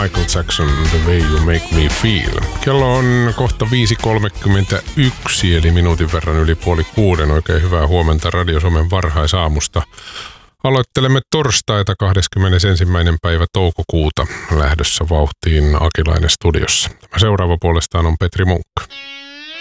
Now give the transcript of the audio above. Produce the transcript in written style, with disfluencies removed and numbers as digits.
Michael Jackson, The Way You Make Me Feel. Kello on kohta 5.31, eli minuutin verran yli 5:30. Oikein hyvää huomenta Radiosomen varhaisaamusta. Aloittelemme torstaita 21. päivä toukokuuta lähdössä vauhtiin Akilainen studiossa. Tämä seuraava puolestaan on Petri Munkka.